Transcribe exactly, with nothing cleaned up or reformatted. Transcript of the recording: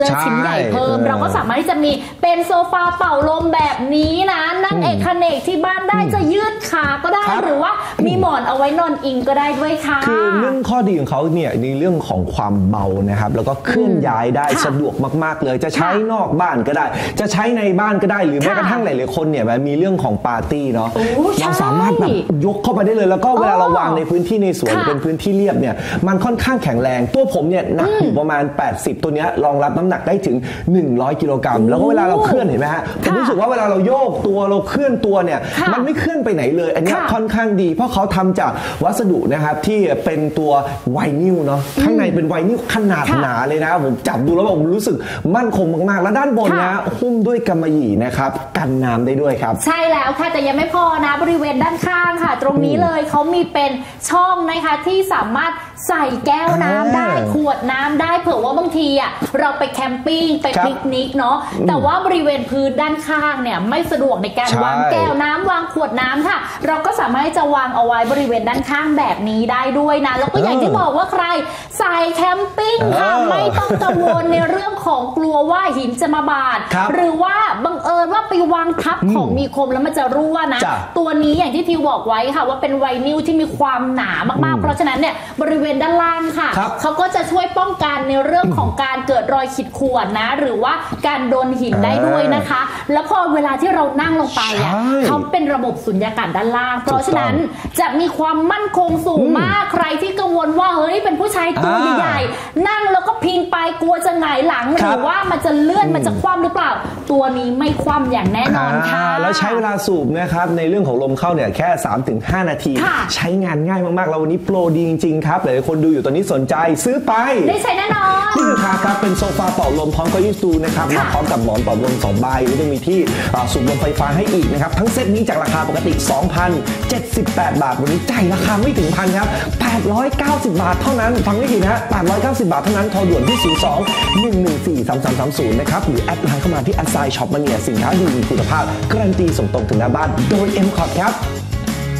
เจอชิ้นใหญ่เพิ่มเราก็สามารถที่จะมีเป็นโซฟาเป่าลมแบบนี้นะนั่งเอกขเนกที่บ้านได้จะยืดขาก็ได้หรือว่ามีหมอนเอาไว้นอนอิงก็ได้ด้วยค่ะคือเรื่องข้อดีของเขาเนี่ยในเรื่องของความเบานะครับแล้วก็เคลื่อนย้ายได้สะดวกมากๆเลยจะใช้นอกบ้านก็ได้จะใช้ในบ้านก็ได้หรือแม้กระทั่งหลายๆคนเนี่ยมันมีเรื่องของปาร์ตี้เนาะเราสามารถแบบยกเข้าไปได้เลยแล้วก็เวลาเราวางในพื้นที่ในสวนเป็นพื้นที่เรียบเนี่ยมันค่อนข้างแข็งแรงตัวผมเนี่ยหนักอยู่ประมาณแปดสิบตัวเนี้ยรองรับน้ำหนักได้ถึงหนึ่งร้อยกิโลกรัมแล้วก็เวลาเราเคลื่อนเห็นไหมฮะผมรู้สึกว่าเวลาเราโยกตัวเราเคลื่อนตัวเนี่ยมันไม่เคลื่อนไปไหนเลยอันนี้ค่อนข้างดีเพราะเขาทำจากวัสดุนะครับที่เป็นตัวไวนิลเนาะข้างในเป็นไวนิลขนาดหนาเลยนะผมจับดูแล้วผมรู้สึกมั่นคงมากๆแล้วด้านบนนะหุ้มด้วยกำมะหยี่นะครับกันน้ำได้ด้วยครับใช่แล้วค่ะแต่ยังไม่พอนะบริเวณด้านข้างค่ะตรงนี้เลยเขามีเป็นช่องนะคะที่สามารถใส่แก้วน้ำได้ขวดน้ำได้เผื่อว่าบางทีอ่ะเราไปแคมปิ้งไปปิกนิกเนาะแต่ว่าบริเวณพื้นด้านข้างเนี่ยไม่สะดวกในการวางแก้วน้ำวางขวดน้ำค่ะเราก็สามารถจะวางเอาไว้บริเวณด้านข้างแบบนี้ได้ด้วยนะแล้วก็อย่างที่บอกว่าใครใส่แคมปิ้งค่ะไม่ต้องกังวลในเรื่องของกลัวว่าหินจะมาบาดหรือว่าบังเอิญว่าไปวางทับของมีคมแล้วมันจะรั่วนะตัวนี้อย่างที่ทิวบอกไว้ค่ะว่าเป็นไวนิลที่มีความหนามากๆเพราะฉะนั้นเนี่ยบริเวณด้านล่างค่ะเขาก็จะช่วยป้องกันในเรื่องของการเกิดรอยขีดข่วนนะหรือว่าการโดนหินได้ด้วยนะคะแล้วพอเวลาที่เรานั่งลงไปอ่ะเขาเป็นระบบสุญญากาศด้านล่างเพราะฉะนั้นจะมีความมั่นคงสูงมากใครที่กังวลว่าเฮ้ยเป็นผู้ชายตัวใหญ่ๆนั่งแล้วก็พิงไปกลัวจะหงายหลังหรือว่ามันจะเลื่อนมันจะคว่ำหรือเปล่าตัวนี้ไม่คว่ำอย่างแน่นอนค่ะแล้วใช้เวลาสูบนะครับในเรื่องของลมเข้าเนี่ยแค่ สามถึงห้า นาทีใช้งานง่ายมากๆแล้ววันนี้โปรดีจริงๆครับหลายคนดูอยู่ตอนนี้สนใจซื้อไปได้ใช้แน่นอนนี่คือค่ะครับเป็นโซฟาเป่าลมพร้อมเก้าอี้สตูนะครับมาพร้อมกับหมอนเป่าลมสองใบแล้วยังมีที่สูบลมไฟฟ้าให้อีกนะครับทั้งเซตนี้จากราคาปกติ สองพันเจ็ดสิบแปด บาทวันนี้จ่ายราคาไม่ถึงพันครับแปดร้อยเก้าสิบบาทเท่านั้นฟังไม่ผิดนะแปดร้อยเก้าสิบบาทเท่านั้นโทรด่วนที่ศูนย์ สอง หนึ่ง หนึ่ง สี่ สาม สาม สาม ศูนย์นะครับหรือแอดไลน์เข้ามาที่แอดไซน์ช็อปมาเนียสินค้าดีมีคุณภาพการันตีส่งตรงถึงหน้าบ้านโดย เอ็ม คอร์ด ครับ